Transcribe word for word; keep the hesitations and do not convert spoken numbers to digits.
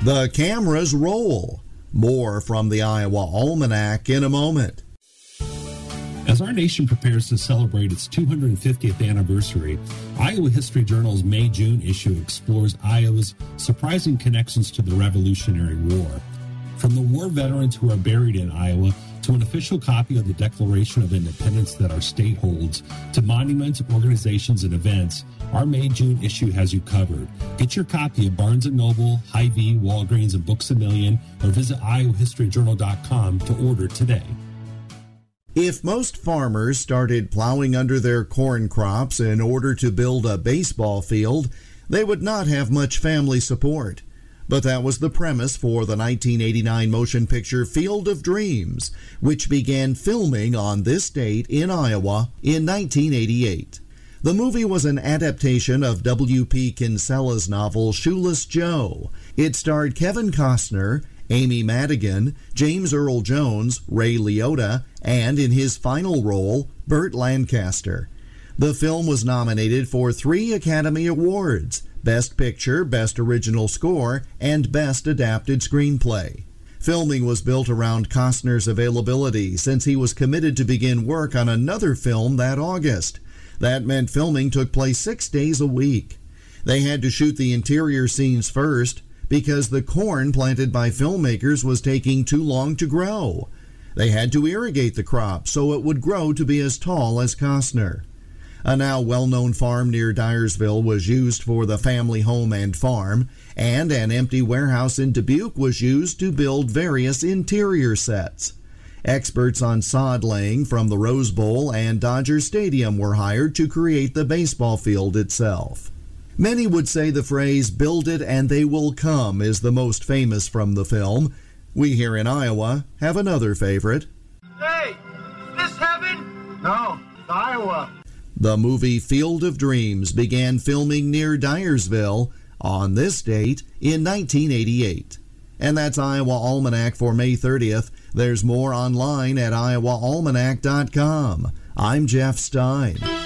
The cameras roll. More from the Iowa Almanac in a moment. As our nation prepares to celebrate its two hundred fiftieth anniversary, Iowa History Journal's May-June issue explores Iowa's surprising connections to the Revolutionary War. From the war veterans who are buried in Iowa to an official copy of the Declaration of Independence that our state holds, to monuments, organizations, and events, our May-June issue has you covered. Get your copy at Barnes and Noble, Hy-Vee, Walgreens, and Books A Million, or visit iowa history journal dot com to order today. If most farmers started plowing under their corn crops in order to build a baseball field, they would not have much family support. But that was the premise for the nineteen eighty-nine motion picture Field of Dreams, which began filming on this date in Iowa in nineteen eighty-eight. The movie was an adaptation of W P Kinsella's novel Shoeless Joe. It starred Kevin Costner, Amy Madigan, James Earl Jones, Ray Liotta, and in his final role, Burt Lancaster. The film was nominated for three Academy Awards: Best Picture, Best Original Score, and Best Adapted Screenplay. Filming was built around Costner's availability since he was committed to begin work on another film that August. That meant filming took place six days a week. They had to shoot the interior scenes first because the corn planted by filmmakers was taking too long to grow. They had to irrigate the crop so it would grow to be as tall as Costner. A now well-known farm near Dyersville was used for the family home and farm, and an empty warehouse in Dubuque was used to build various interior sets. Experts on sod laying from the Rose Bowl and Dodger Stadium were hired to create the baseball field itself. Many would say the phrase, "build it and they will come," is the most famous from the film. We here in Iowa have another favorite. Hey, is this heaven? No, it's Iowa. The movie Field of Dreams began filming near Dyersville on this date in nineteen eighty-eight. And that's Iowa Almanac for May thirtieth. There's more online at iowa almanac dot com. I'm Jeff Stein.